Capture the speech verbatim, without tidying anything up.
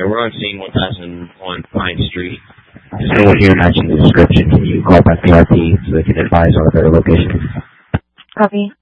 Yeah, we're on scene one thousand one Pine Street. If anyone here matching the description, can you call back the R P so they can advise on a better location? Copy.